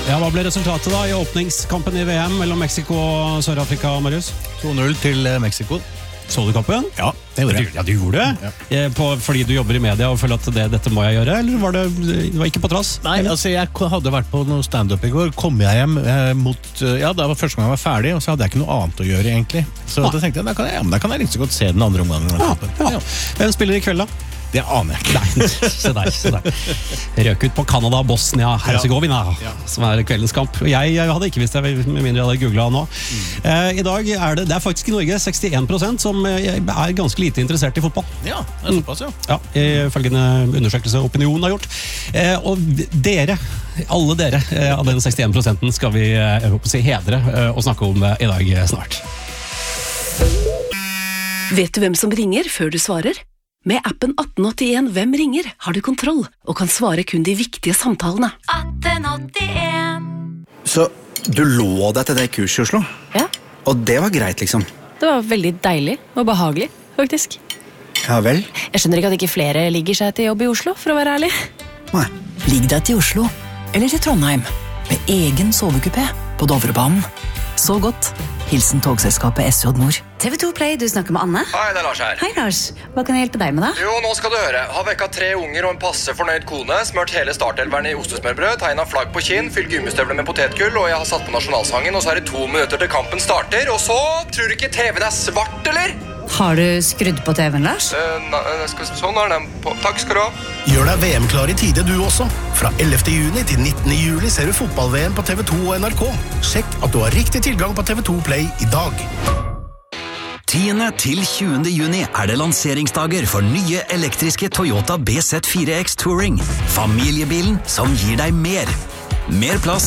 Ja, hva ble resultatet da i åpningskampen i VM mellom Mexico og Sør-Afrika, Marius? 2-0 til Mexico. Så du kampen? Ja, det gjorde jeg. Ja, du gjorde det? Ja. Fordi du jobber i media og føler at dette må jeg gjøre, eller var det var ikke på trass? Nei, altså jeg hadde vært på noe stand-up i går, kom jeg hjem det var første gang jeg var ferdig, og så hadde jeg ikke noe annet å gjøre egentlig. Så da tenkte jeg, da kan jeg like så godt se den andre omgangen. Ja. Hvem spiller i kveld da? Det aner jeg ikke. Nei, se der. Røk ut på Canada, Bosnia, Herzegovina, som kveldens kamp. Jeg hadde ikke visst det, med mindre jeg hadde googlet nå. I dag det er faktisk i Norge 61% som ganske lite interessert i fotball. Ja, det såpass, Ja, ifølge en undersøkelse Opinion har gjort. Og alle dere av den 61% skal vi hedre og snakke om i dag snart. Vet du hvem som ringer før du svarer? Med appen 1881 Hvem ringer har du kontroll og kan svare kun de viktige samtalene. 1881. Så du lå deg til det kurset i Oslo? Ja. Og det var greit, liksom? Det var veldig deilig og behagelig, faktisk. Ja vel? Jeg skjønner ikke at ikke flere ligger seg til jobb i Oslo, for å være ærlig. Nei. Ligg deg til Oslo, eller til Trondheim, med egen sovekupé på Dovrebanen. Så godt. Hilsen togselskapet SJ Nord. TV2 Play, du snakker med Anne. Hei, det er Lars her. Hei Lars, hva kan jeg hjelpe deg med da? Jo, nå skal du høre. Har vekka 3 unger og en passe fornøyd kone, smørt hele startelveren i ostesmørbrød, tegnet flagg på kinn, fylt gummistøvler med potetgull, og jeg har satt på nasjonalsangen, og så er det 2 minutter til kampen starter, og så tror du ikke TV'en svart, eller? Har du skrudd på TV'en, Lars? Sånn er den på. Takk skal du ha. Gjør deg VM-klar i tide du også. Fra 11. juni til 19. juli ser du fotball-VM på TV2 og NRK. Sjekk at du har riktig tilgang på TV2 Play i dag. 10. til 20. juni er det lanseringsdager for nye elektriske Toyota BZ4X Touring. Familiebilen som gir deg mer. Mer plass